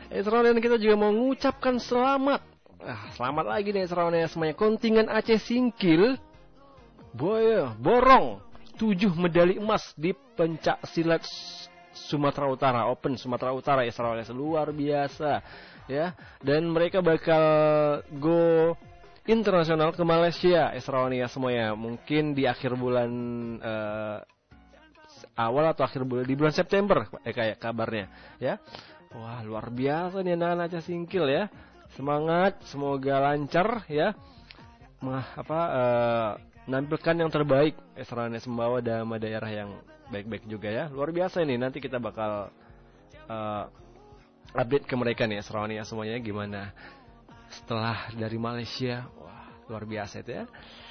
Esrawan, dan kita juga mau mengucapkan selamat. Selamat lagi nih Esrawan ya semuanya. Kontingen Aceh Singkil borong 7 medali emas di pencak silat Sumatera Utara, Open Sumatera Utara Esrawan, luar biasa ya. Dan mereka bakal go internasional ke Malaysia Esrawan ya semuanya. Mungkin di akhir bulan awal atau akhir bulan, di bulan September kayak kabarnya ya. Wah, luar biasa nih anak-anak Aceh Singkil ya. Semangat, semoga lancar ya. Menampilkan yang terbaik Esrawan, membawa nama daerah yang baik-baik juga ya. Luar biasa ini, nanti kita bakal update ke mereka nih Esrawan ya semuanya gimana setelah dari Malaysia. Wah, luar biasa itu ya.